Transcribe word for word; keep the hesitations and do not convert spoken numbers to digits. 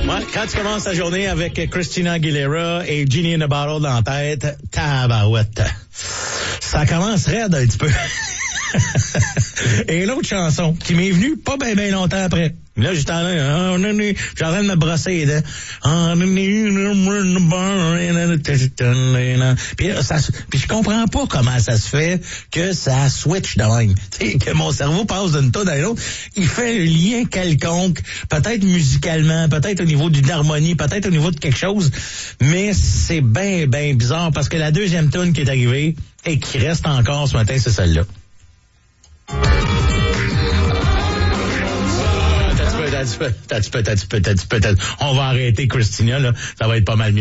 Ouais, quand tu commences ta journée avec Christina Aguilera et Genie in a Bottle dans la tête, tabarouette. Ça commence raide un petit peu. Et l'autre chanson qui m'est venue pas bien ben longtemps après. Là, j'étais en train, j'étais en train de me brosser les dents. Puis, ça, puis je comprends pas comment ça se fait que ça switch de même. Tu sais, que mon cerveau passe d'une tonne à l'autre. Il fait un lien quelconque, peut-être musicalement, peut-être au niveau d'une harmonie, peut-être au niveau de quelque chose, mais c'est bien, bien bizarre parce que la deuxième tune qui est arrivée et qui reste encore ce matin, c'est celle-là. T'as-tu peu, t'as-tu peu, t'as-tu peu, t'as-tu peu, t'as-tu peu, on va arrêter Christina, là. Ça va être pas mal mieux.